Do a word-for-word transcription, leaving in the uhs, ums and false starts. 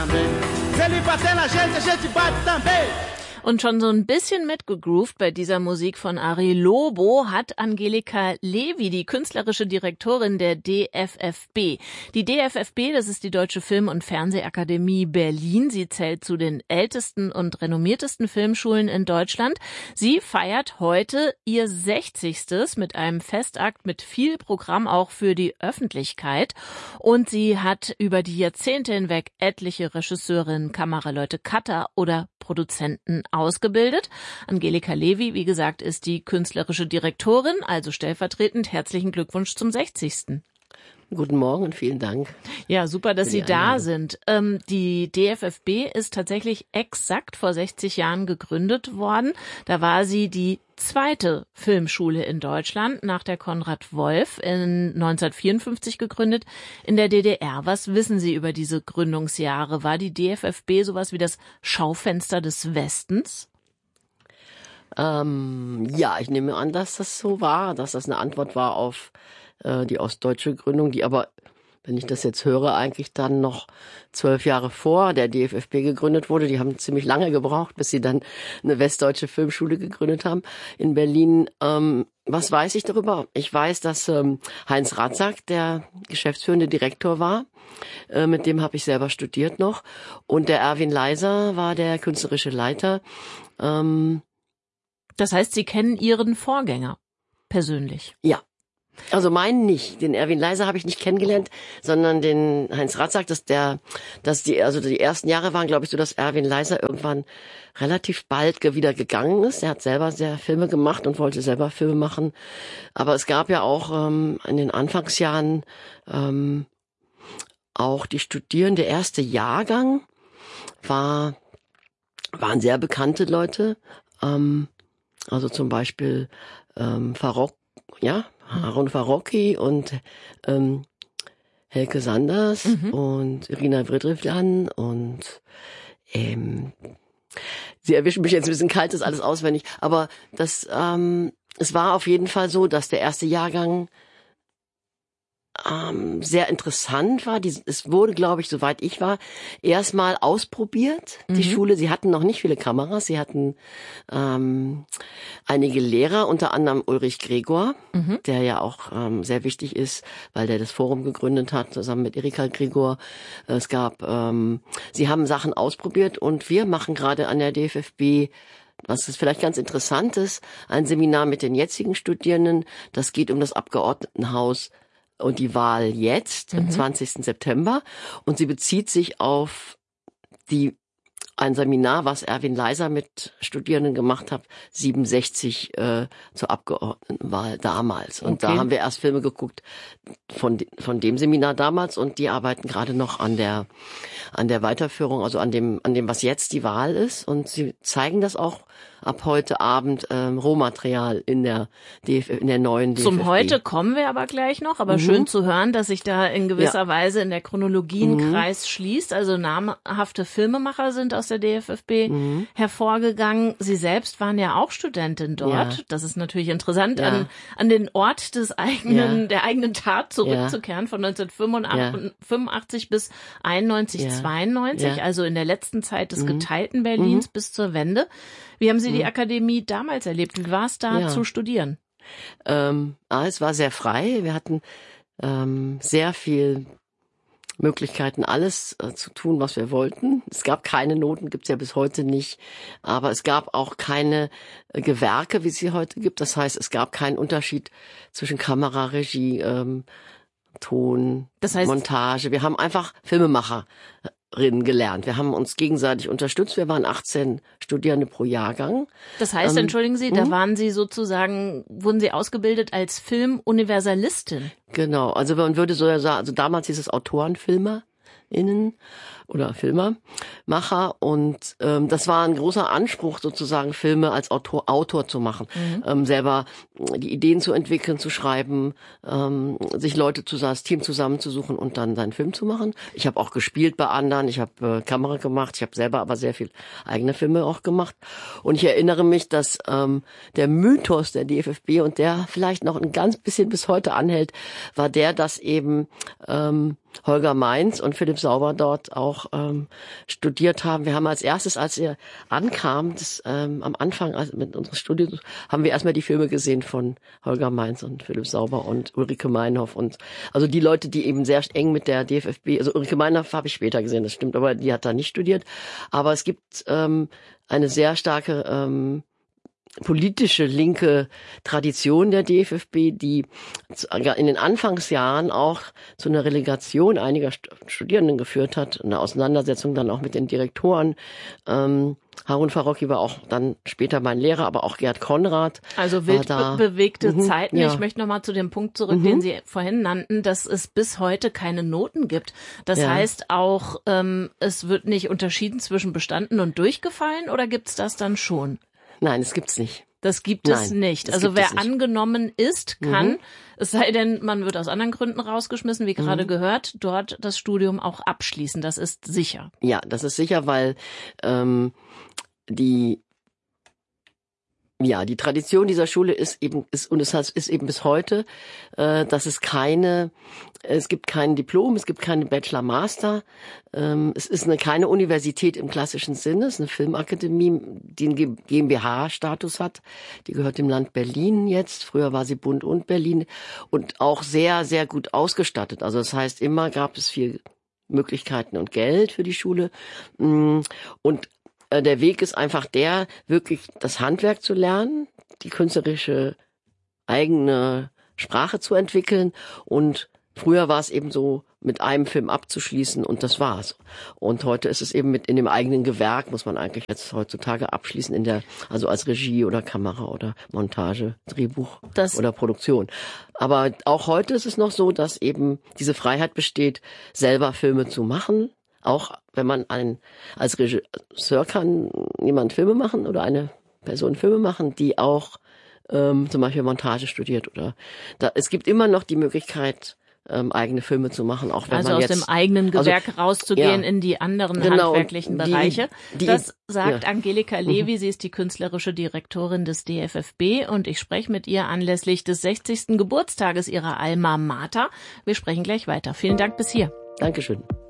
também. Se ele bater na gente, a gente bate também. Und schon so ein bisschen mitgegroovt bei dieser Musik von Ari Lobo hat Angelika Levi, die künstlerische Direktorin der D F F B. Die D F F B, das ist die Deutsche Film- und Fernsehakademie Berlin. Sie zählt zu den ältesten und renommiertesten Filmschulen in Deutschland. Sie feiert heute ihr sechzigstes mit einem Festakt mit viel Programm auch für die Öffentlichkeit. Und sie hat über die Jahrzehnte hinweg etliche Regisseurinnen, Kameraleute, Cutter oder Produzenten ausgebildet. Angelika Levi, wie gesagt, ist die künstlerische Direktorin, also stellvertretend herzlichen Glückwunsch zum sechzigsten. Guten Morgen und vielen Dank. Ja, super, dass Sie da sind. Ähm, die D F F B ist tatsächlich exakt vor sechzig Jahren gegründet worden. Da war sie die zweite Filmschule in Deutschland, nach der Konrad Wolf, in neunzehnhundertvierundfünfzig gegründet, in der D D R. Was wissen Sie über diese Gründungsjahre? War die D F F B sowas wie das Schaufenster des Westens? Ähm, ja, ich nehme an, dass das so war, dass das eine Antwort war auf äh, die ostdeutsche Gründung, die aber, wenn ich das jetzt höre, eigentlich dann noch zwölf Jahre vor der D F F B gegründet wurde. Die haben ziemlich lange gebraucht, bis sie dann eine westdeutsche Filmschule gegründet haben in Berlin. Ähm, was weiß ich darüber? Ich weiß, dass ähm, Heinz Ratzak der geschäftsführende Direktor war. Äh, mit dem habe ich selber studiert noch. Und der Erwin Leiser war der künstlerische Leiter. Ähm, das heißt, Sie kennen Ihren Vorgänger persönlich? Ja. Also meinen nicht. Den Erwin Leiser habe ich nicht kennengelernt, sondern den Heinz Ratzak, dass der, dass die, also die ersten Jahre waren, glaube ich, so, dass Erwin Leiser irgendwann relativ bald wieder gegangen ist. Er hat selber sehr Filme gemacht und wollte selber Filme machen. Aber es gab ja auch ähm, in den Anfangsjahren ähm, auch die Studierende, der erste Jahrgang war, waren sehr bekannte Leute. Ähm, also zum Beispiel ähm, Farok, ja, Harun Farocki und ähm, Helke Sanders mhm. und Irina Vridrivjan und ähm, Sie erwischen mich jetzt ein bisschen kalt, das ist alles auswendig, aber das ähm, es war auf jeden Fall so, dass der erste Jahrgang ähm, sehr interessant war. Die, es wurde, glaube ich, soweit ich war, erstmal ausprobiert, die mhm. Schule. Sie hatten noch nicht viele Kameras. Sie hatten ähm, einige Lehrer, unter anderem Ulrich Gregor, mhm. der ja auch ähm, sehr wichtig ist, weil der das Forum gegründet hat, zusammen mit Erika Gregor. Es gab, ähm, sie haben Sachen ausprobiert und wir machen gerade an der D F F B, was ist vielleicht ganz interessant ist, ein Seminar mit den jetzigen Studierenden. Das geht um das Abgeordnetenhaus und die Wahl jetzt, mhm. am zwanzigsten September. Und sie bezieht sich auf die ein Seminar, was Erwin Leiser mit Studierenden gemacht hat, siebenundsechzig äh, zur Abgeordnetenwahl damals. Und okay. da haben wir erst Filme geguckt von von dem Seminar damals und die arbeiten gerade noch an der an der Weiterführung, also an dem an dem was jetzt die Wahl ist. Und sie zeigen das auch ab heute Abend ähm, Rohmaterial in der D F, in der neuen D F F B. Zum heute kommen wir aber gleich noch, aber mhm. schön zu hören, dass sich da in gewisser ja. Weise in der Chronologie ein mhm. Kreis schließt. Also namhafte Filmemacher sind aus der D F F B mhm. hervorgegangen. Sie selbst waren ja auch Studentin dort. Ja. Das ist natürlich interessant, ja. an, an den Ort des eigenen, ja. der eigenen Tat zurückzukehren, ja. von neunzehnhundertfünfundachtzig ja. bis einundneunzig, ja. zweiundneunzig, ja. also in der letzten Zeit des mhm. geteilten Berlins mhm. bis zur Wende. Wie haben Sie die Akademie damals erlebt? Wie war es da ja. zu studieren? Ähm, ah, es war sehr frei. Wir hatten ähm, sehr viel Möglichkeiten, alles äh, zu tun, was wir wollten. Es gab keine Noten, gibt's ja bis heute nicht. Aber es gab auch keine äh, Gewerke, wie es sie heute gibt. Das heißt, es gab keinen Unterschied zwischen Kamera, Regie, ähm, Ton, das heißt, Montage. Wir haben einfach Filmemacher gelernt. Wir haben uns gegenseitig unterstützt. Wir waren achtzehn Studierende pro Jahrgang. Das heißt, ähm, entschuldigen Sie, da waren Sie sozusagen, wurden Sie ausgebildet als Filmuniversalistin? Genau. Also man würde so ja sagen, also damals hieß es AutorenfilmerInnen oder Filmemacher und ähm, das war ein großer Anspruch sozusagen, Filme als Autor, Autor zu machen, mhm. ähm, selber die Ideen zu entwickeln, zu schreiben, ähm, sich Leute zu das Team zusammenzusuchen und dann seinen Film zu machen. Ich habe auch gespielt bei anderen, ich habe äh, Kamera gemacht, ich habe selber aber sehr viel eigene Filme auch gemacht und ich erinnere mich, dass ähm, der Mythos der D F F B und der vielleicht noch ein ganz bisschen bis heute anhält, war der, dass eben ähm, Holger Meins und Philipp Sauber dort auch ähm, studiert haben. Wir haben als erstes, als wir ankamen, das, ähm, am Anfang also mit unseres Studiums, haben wir erstmal die Filme gesehen von Holger Meins und Philipp Sauber und Ulrike Meinhoff und also die Leute, die eben sehr eng mit der D F F B, also Ulrike Meinhoff habe ich später gesehen, das stimmt, aber die hat da nicht studiert. Aber es gibt ähm, eine sehr starke ähm, politische linke Tradition der D F F B, die in den Anfangsjahren auch zu einer Relegation einiger Studierenden geführt hat, eine Auseinandersetzung dann auch mit den Direktoren. Ähm, Harun Farocki war auch dann später mein Lehrer, aber auch Gerd Konrad. Also wild be- bewegte mhm, Zeiten. Ja. Ich möchte nochmal zu dem Punkt zurück, mhm. den Sie vorhin nannten, dass es bis heute keine Noten gibt. Das ja. heißt auch, ähm, es wird nicht unterschieden zwischen bestanden und durchgefallen, oder gibt's das dann schon? Nein, das gibt's nicht. Das gibt Nein, es nicht. Das also wer nicht. angenommen ist, kann, mhm. es sei denn, man wird aus anderen Gründen rausgeschmissen, wie gerade mhm. gehört, dort das Studium auch abschließen. Das ist sicher. Ja, das ist sicher, weil ähm, die Ja, die Tradition dieser Schule ist eben ist und es heißt, ist eben bis heute, äh, dass es keine, es gibt kein Diplom, es gibt keine Bachelor, Master, ähm, es ist eine keine Universität im klassischen Sinne, es ist eine Filmakademie, die einen GmbH-Status hat, die gehört dem Land Berlin jetzt. Früher war sie Bund und Berlin und auch sehr sehr gut ausgestattet. Also das heißt, immer gab es viel Möglichkeiten und Geld für die Schule und der Weg ist einfach der, wirklich das Handwerk zu lernen, die künstlerische eigene Sprache zu entwickeln und früher war es eben so, mit einem Film abzuschließen und das war's. Und heute ist es eben mit in dem eigenen Gewerk, muss man eigentlich jetzt heutzutage abschließen, in der, also als Regie oder Kamera oder Montage, Drehbuch das oder Produktion. Aber auch heute ist es noch so, dass eben diese Freiheit besteht, selber Filme zu machen. Auch wenn man ein, als Regisseur kann jemand Filme machen oder eine Person Filme machen, die auch ähm, zum Beispiel Montage studiert oder da, es gibt immer noch die Möglichkeit, ähm, eigene Filme zu machen, auch wenn also man aus jetzt dem eigenen Gewerk also, rauszugehen ja, in die anderen genau, handwerklichen die, Bereiche. Die, das sagt ja. Angelika Levi, mhm. sie ist die künstlerische Direktorin des D F F B und ich spreche mit ihr anlässlich des sechzigsten Geburtstages ihrer Alma Mater. Wir sprechen gleich weiter. Vielen Dank bis hier. Dankeschön.